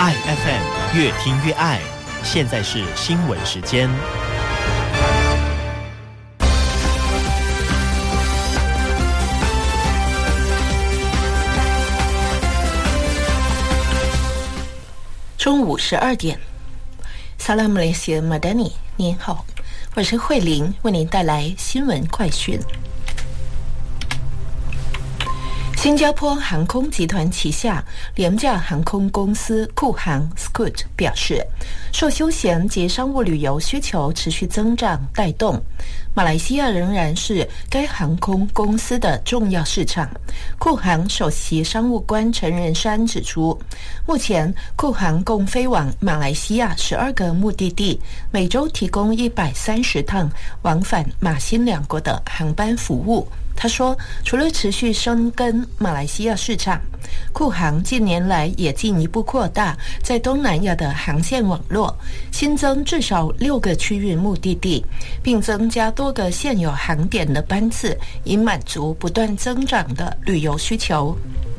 爱 FM 越听越爱，现在是新闻时间。 中午12点，萨拉姆雷西马丹尼，您好，我是慧玲，为您带来新闻快讯。新加坡航空集团旗下廉价航空公司酷航 Scoot 表示，受休闲及商务旅游需求持续增长带动，马来西亚仍然是该航空公司的重要市场。酷航首席商务官陈仁山指出，目前酷航共飞往马来西亚12个目的地，每周提供130趟往返马新两国的航班服务。他说，除了持续深耕马来西亚市场，酷航近年来也进一步扩大在东南亚的航线网络，新增至少6个区域目的地，并增加多个现有航点的班次，以满足不断增长的旅游需求。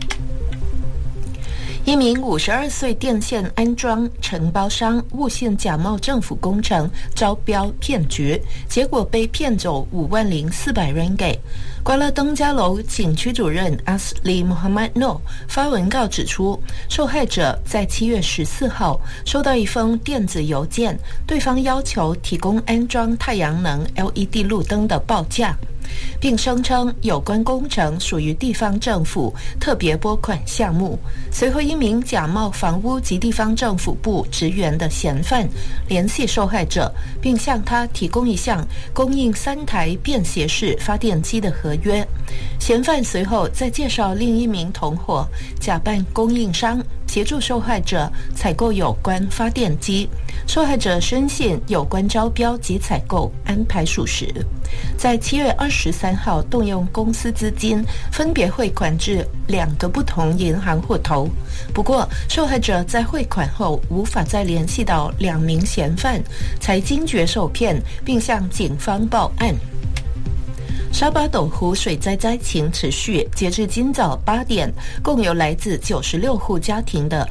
一名52岁电线安装承包商误信假冒政府工程招标骗局，结果被骗走50400 ringgit。瓜拉登加楼警区主任阿斯利穆罕默诺发文告指出，受害者在7月14号收到一封电子邮件，对方要求提供安装太阳能 LED 路灯的报价，并声称有关工程属于地方政府特别拨款项目。随后，一名假冒房屋及地方政府部职员的嫌犯联系受害者，并向他提供一项供应3台便携式发电机的合约。嫌犯随后再介绍另一名同伙假扮供应商，协助受害者采购有关发电机。受害者深信有关招标及采购安排属实，在7月23号动用公司资金，分别汇款至2个不同银行户头。不过，受害者在汇款后无法再联系到2名嫌犯，才惊觉受骗，并向警方报案。沙巴斗湖水灾灾情持续，截至今早8点，共有来自96户家庭的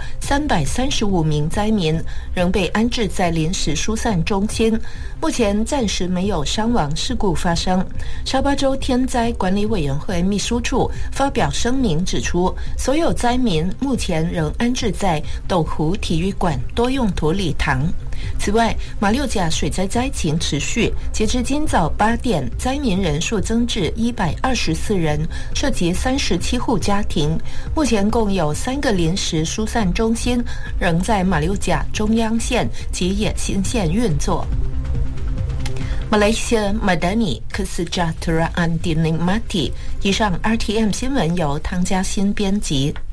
335名灾民仍被安置在临时疏散中心，目前暂时没有伤亡事故发生。沙巴州天灾管理委员会秘书处发表声明指出，所有灾民目前仍安置在斗湖体育馆多用途礼堂。此外，马六甲水灾灾情持续，截至今早8点，灾民人数增至124人，涉及37户家庭。目前共有3个临时疏散中心仍在马六甲中央线及野心线运作。Malaysia Madani Kesejahteraan Dinikmati。以上 RTM 新闻由汤嘉欣编辑。